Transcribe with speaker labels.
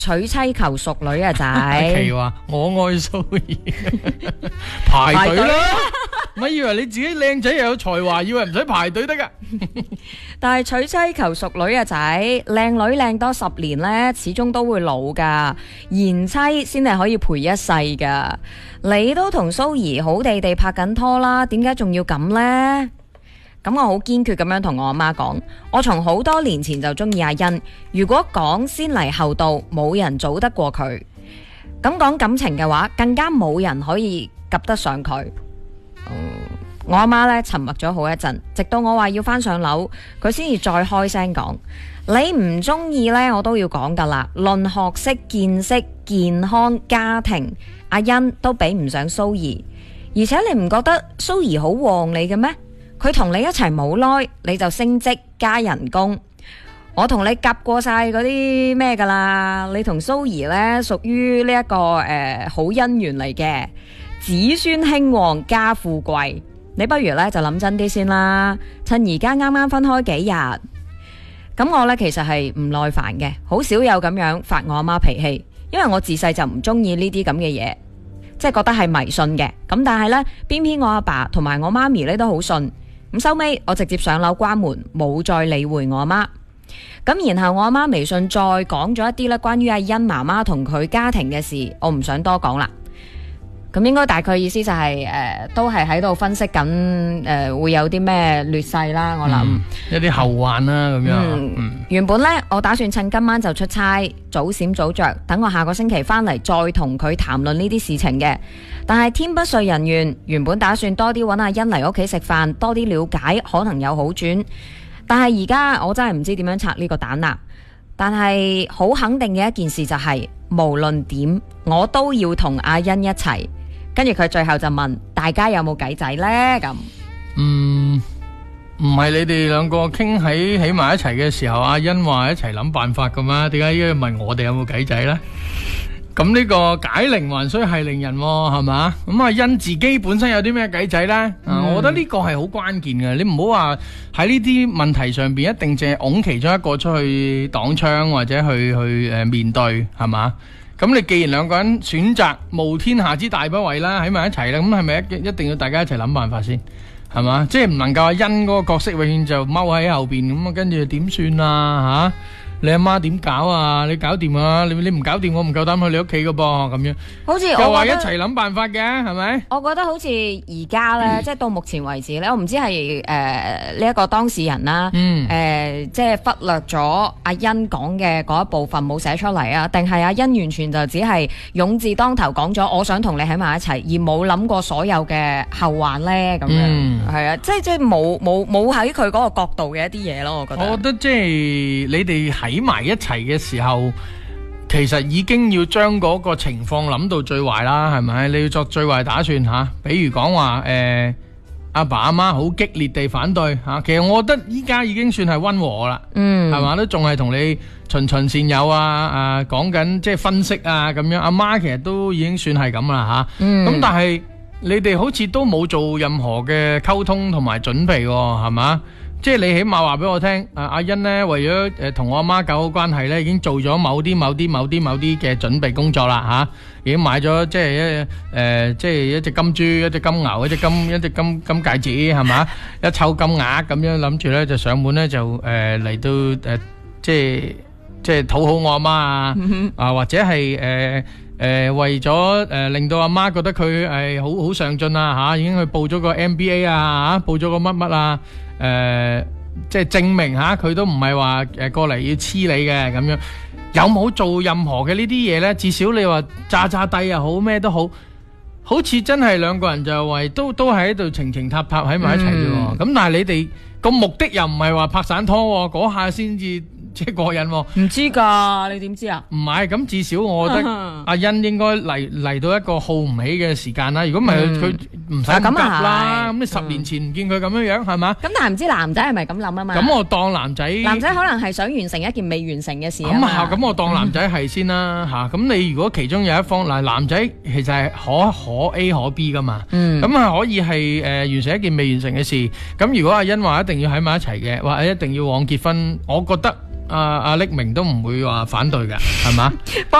Speaker 1: 娶妻求淑女啊仔。
Speaker 2: 阿琪話我愛蘇兒，排隊啦！咪以為你自己靚仔又有才華，以為唔使排隊得噶？
Speaker 1: 但係娶妻求淑女啊仔，靚女靚多10年呢，始終都會老噶，賢妻先係可以陪一世噶。你都同蘇兒好地地拍緊拖啦，點解仲要咁呢？咁我好堅決咁樣同我阿媽講，我從好多年前就中意阿欣，如果講先嚟後到，冇人早得過佢。咁講感情嘅話，更加冇人可以及得上佢。我阿媽呢沉默咗好一陣，直到我話要返上樓，佢先至再開聲講：你唔中意呢，我都要講噶啦。論學識、見識、健康、家庭，阿欣都比唔上蘇兒。而且你唔覺得蘇兒好旺你嘅咩？佢同你一齊冇耐，你就升職加人工。我同你夾過晒嗰啲咩噶啦？你同蘇兒呢屬於呢一個好姻緣嚟嘅，子孫興旺家富貴。你不如呢就諗真啲先啦，趁而家啱啱分開幾日。咁我呢其實係唔耐煩嘅，好少有咁樣發我阿媽脾氣，因為我自細就唔中意呢啲咁嘅嘢，即係覺得係迷信嘅。咁但係呢，偏偏我阿爸同埋我媽咪呢都好信。咁收尾我直接上樓關門，冇再理會我阿媽。咁然後我阿媽微信再講咗一啲咧關於阿欣媽媽同佢家庭嘅事，我唔想多講啦。咁應該大概意思就係都係喺度分析緊會有啲咩劣勢啦。我諗
Speaker 2: 一啲後患啦咁樣。
Speaker 1: 原本呢，我打算趁今晚就出差，早閃早着，等我下個星期翻嚟再同佢談論呢啲事情嘅。但係天不遂人願，原本打算多啲揾阿欣嚟屋企食飯，多啲了解，可能有好轉。但係而家我真係唔知點樣拆呢個蛋啦。但係好肯定嘅一件事就係，無論點我都要同阿欣一齊。跟住佢最後就問大家有冇計仔呢？咁
Speaker 2: 唔係你哋兩個傾起埋一齊嘅時候，阿欣話一齊諗辦法噶嘛？點解要問我哋有冇計仔呢？咁呢個解鈴還須繫鈴人係嘛？咁阿欣自己本身有啲咩計仔呢？我覺得呢個係好關鍵嘅。你唔好話喺呢啲問題上邊一定淨係拱其中一個出去擋槍或者去面對係嘛？咁你既然兩個人選擇冒天下之大不韙啦，喺埋一齊啦，咁係咪一定要大家一齊諗辦法先？係嘛？即係唔能夠阿欣嗰個角色永遠就踎喺後邊咁啊，跟住點算啊？你阿媽點搞啊？你搞掂啊？你唔搞掂，我唔夠膽去你屋企噶噃，咁樣。
Speaker 1: 好似
Speaker 2: 又話一齊諗辦法嘅，係咪？
Speaker 1: 我覺得好似而家呢，即係到目前為止呢，我唔知係呢一個當事人啦，即係忽略咗阿欣講嘅嗰一部分冇寫出嚟啊，定係阿欣完全就只係勇字當頭講咗我想同你喺埋一齊，而冇諗過所有嘅後患呢？咁樣係啊，即係冇喺佢嗰個角度嘅一啲嘢咯，我覺得。
Speaker 2: 我覺得即係你哋喺埋一齊嘅時候，其實已經要將嗰個情況諗到最壞啦，係咪？你要作最壞打算吓，比如講話阿爸阿媽好激烈地反對吓，其實我覺得依家已經算係溫和啦，係嘛？都仲係同你循循善誘啊，講緊即係分析啊咁樣。阿媽其實都已經算係咁啦吓，咁但係你哋好似都冇做任何嘅溝通同埋準備，係嘛？即係你起碼話俾我聽，阿欣呢為咗同我阿媽搞好關係呢，已經做咗某啲嘅準備工作啦吓，已經買咗即係一隻金豬、一隻金牛、一隻金戒指係嘛，一抽金額咁樣，諗住呢就上門呢就嚟到即係討好我阿媽啊，或者係為咗令到阿媽覺得佢係好上進啊吓，已經去報咗個 MBA 啊吓，報咗個乜乜啊。即係證明吓佢都唔係話過嚟要黐你嘅咁樣，有冇做任何嘅呢啲嘢呢？至少你話詐低又好咩都好，好似真係兩個人就為都係喺度情塔喺埋一齊嘅。咁但係你哋個目的又唔係話拍散拖，嗰下先至即係過癮。
Speaker 1: 唔知噶，你點知啊？
Speaker 2: 唔係，咁至少我覺得阿欣應該嚟到一個耗唔起嘅時間啦。如果唔係佢唔使咁急啦。咁你10年前唔見佢咁樣樣係嘛？咁
Speaker 1: 但係唔知男仔係咪咁諗啊嘛？
Speaker 2: 咁我當男仔
Speaker 1: 可能係想完成一件未完成嘅事啊
Speaker 2: 嘛。咁我當男仔係先啦吓。咁你如果其中有一方男仔其實係可 A 可 B 噶嘛。咁係可以係完成一件未完成嘅事。咁如果阿欣話一定要喺埋一齊嘅，或者一定要往結婚，我覺得阿匿名都唔會話反對嘅，係嘛？